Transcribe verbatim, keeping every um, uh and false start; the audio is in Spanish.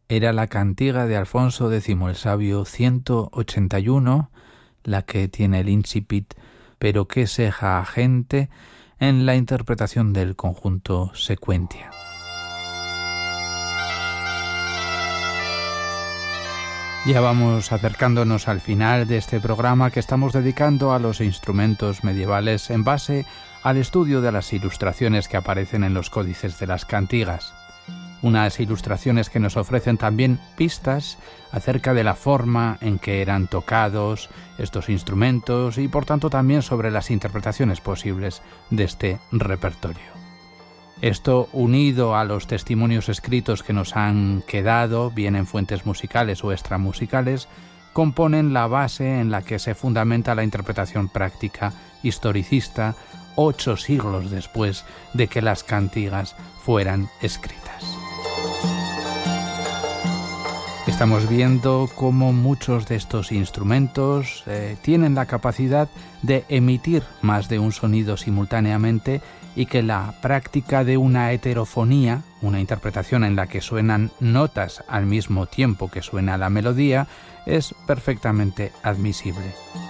era la cantiga de Alfonso X el Sabio ciento ochenta y uno, la que tiene el incipit «Pero qué seja gente» en la interpretación del conjunto Sequentia. Ya vamos acercándonos al final de este programa que estamos dedicando a los instrumentos medievales en base al estudio de las ilustraciones que aparecen en los códices de las cantigas. Unas ilustraciones que nos ofrecen también pistas acerca de la forma en que eran tocados estos instrumentos y por tanto también sobre las interpretaciones posibles de este repertorio. Esto, unido a los testimonios escritos que nos han quedado, bien en fuentes musicales o extramusicales, componen la base en la que se fundamenta la interpretación práctica historicista ocho siglos después de que las cantigas fueran escritas. Estamos viendo cómo muchos de estos instrumentos eh, tienen la capacidad de emitir más de un sonido simultáneamente y que la práctica de una heterofonía, una interpretación en la que suenan notas al mismo tiempo que suena la melodía, es perfectamente admisible.